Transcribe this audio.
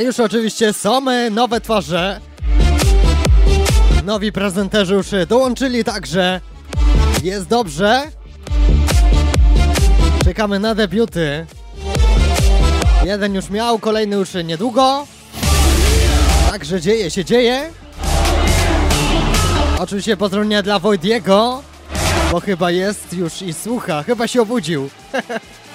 już oczywiście są nowe twarze. Nowi prezenterzy już dołączyli, także jest dobrze. Czekamy na debiuty. Jeden już miał, kolejny już niedługo. Także dzieje. Oczywiście pozdrowienia dla Wojdiego, bo chyba jest już i słucha, chyba się obudził.